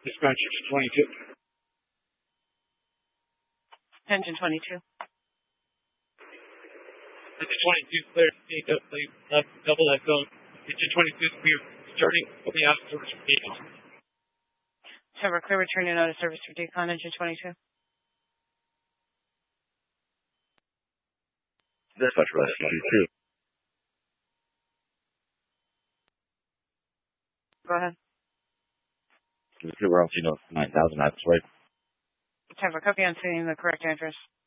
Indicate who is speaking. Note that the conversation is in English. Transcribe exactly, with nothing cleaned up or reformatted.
Speaker 1: Dispatch engine twenty-two.
Speaker 2: Engine twenty-two.
Speaker 1: Engine twenty-two, clear. Take up, please. Uh, double echo. Engine twenty-two, we are starting the out of service for decon.
Speaker 2: So we're clear, returning out of service for decon, engine twenty-two.
Speaker 3: Dispatch rescue two.
Speaker 2: Go ahead.
Speaker 3: We're on scene of nine thousand, that's right.
Speaker 2: So we're copy on seeing the correct address.